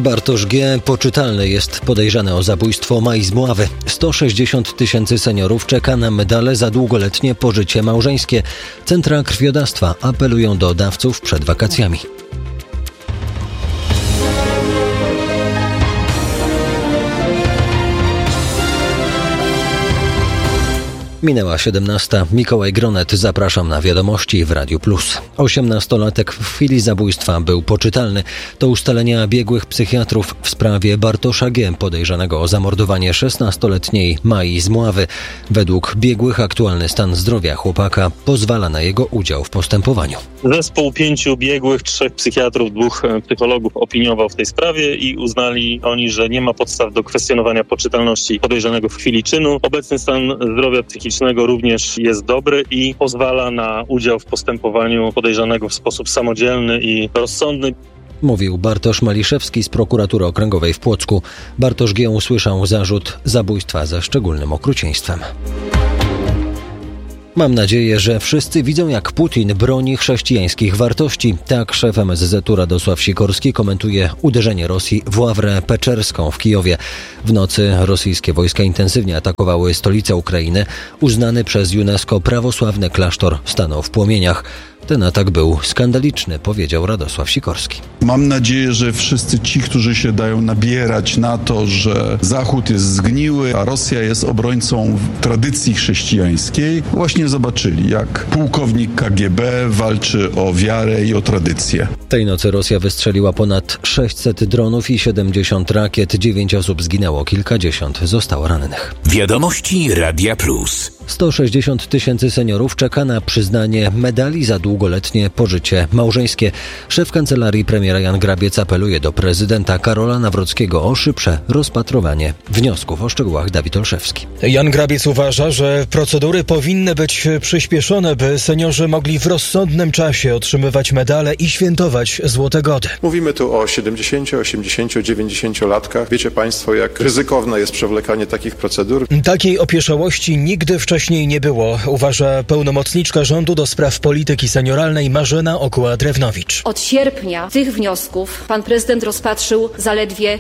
Bartosz G. poczytalny jest podejrzany o zabójstwo Mai z Mławy. 160 000 seniorów czeka na medale za długoletnie pożycie małżeńskie. Centra krwiodawstwa apelują do dawców przed wakacjami. Minęła 17. Mikołaj Gronet. Zapraszam na wiadomości w Radiu Plus. 18-latek w chwili zabójstwa był poczytalny. To ustalenia biegłych psychiatrów w sprawie Bartosza G., podejrzanego o zamordowanie 16-letniej Mai z Mławy. Według biegłych aktualny stan zdrowia chłopaka pozwala na jego udział w postępowaniu. Zespół 5 biegłych, 3 psychiatrów, 2 psychologów opiniował w tej sprawie i uznali oni, że nie ma podstaw do kwestionowania poczytalności podejrzanego w chwili czynu. Obecny stan zdrowia psychicznego również jest dobry i pozwala na udział w postępowaniu podejrzanego w sposób samodzielny i rozsądny. Mówił Bartosz Maliszewski z Prokuratury Okręgowej w Płocku. Bartosz G. usłyszał zarzut zabójstwa ze szczególnym okrucieństwem. Mam nadzieję, że wszyscy widzą, jak Putin broni chrześcijańskich wartości. Tak szef MSZ-u Radosław Sikorski komentuje uderzenie Rosji w Ławrę Peczerską w Kijowie. W nocy rosyjskie wojska intensywnie atakowały stolicę Ukrainy. Uznany przez UNESCO prawosławny klasztor stanął w płomieniach. Ten atak był skandaliczny, powiedział Radosław Sikorski. Mam nadzieję, że wszyscy ci, którzy się dają nabierać na to, że Zachód jest zgniły, a Rosja jest obrońcą tradycji chrześcijańskiej, właśnie zobaczyli, jak pułkownik KGB walczy o wiarę i o tradycję. Tej nocy Rosja wystrzeliła ponad 600 dronów i 70 rakiet. 9 osób zginęło, kilkadziesiąt zostało rannych. Wiadomości Radia Plus. 160 000 seniorów czeka na przyznanie medali za długoletnie pożycie małżeńskie. Szef kancelarii premiera Jan Grabiec apeluje do prezydenta Karola Nawrockiego o szybsze rozpatrowanie wniosków. O szczegółach Dawid Olszewski. Jan Grabiec uważa, że procedury powinny być przyspieszone, by seniorzy mogli w rozsądnym czasie otrzymywać medale i świętować złote gody. Mówimy tu o 70, 80, 90-latkach. Wiecie państwo, jak ryzykowne jest przewlekanie takich procedur? Takiej opieszałości nigdy wcześniej nie było, uważa pełnomocniczka rządu do spraw polityki senioralnej Marzena Okuła-Drewnowicz. Od sierpnia tych wniosków pan prezydent rozpatrzył zaledwie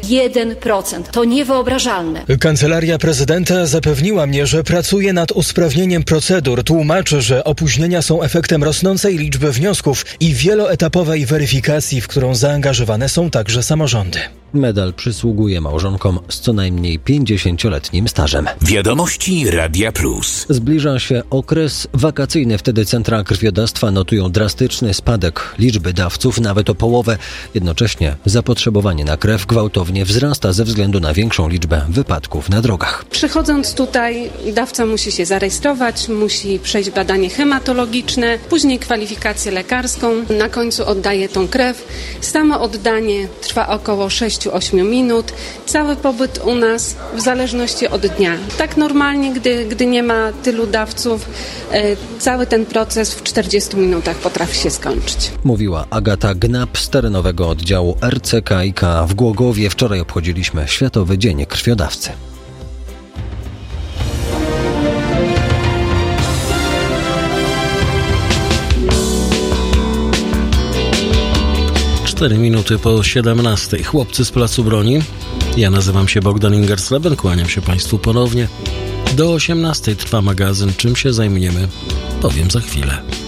1%. To niewyobrażalne. Kancelaria prezydenta zapewniła mnie, że pracuje nad usprawnieniem procedur. Tłumaczy, że opóźnienia są efektem rosnącej liczby wniosków i wieloetapowej weryfikacji, w którą zaangażowane są także samorządy. Medal przysługuje małżonkom z co najmniej 50-letnim stażem. Wiadomości Radia Plus. Zbliża się okres wakacyjny. Wtedy centra krwiodawstwa notują drastyczny spadek liczby dawców, nawet o połowę. Jednocześnie zapotrzebowanie na krew gwałtownie wzrasta ze względu na większą liczbę wypadków na drogach. Przychodząc tutaj, dawca musi się zarejestrować, musi przejść badanie hematologiczne, później kwalifikację lekarską. Na końcu oddaje tą krew. Samo oddanie trwa około 6-8 minut. Cały pobyt u nas w zależności od dnia. Tak normalnie, gdy nie ma tylu dawców, cały ten proces w 40 minutach potrafi się skończyć. Mówiła Agata Gnap z terenowego oddziału RCKiK w Głogowie. Wczoraj obchodziliśmy Światowy Dzień Krwiodawcy. Cztery minuty po 17. Chłopcy z Placu Broni. Ja nazywam się Bogdan Ingersleben, kłaniam się Państwu ponownie. Do 18 trwa magazyn. Czym się zajmiemy, powiem za chwilę.